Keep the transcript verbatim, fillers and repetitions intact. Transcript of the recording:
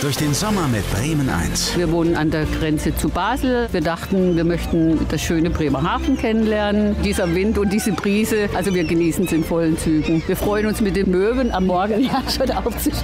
durch den Sommer mit Bremen eins. Wir wohnen an der Grenze zu Basel. Wir dachten, wir möchten das schöne Bremerhaven kennenlernen. Dieser Wind und diese Brise, also wir genießen es in vollen Zügen. Wir freuen uns mit den Möwen am Morgen ja schon aufzustehen.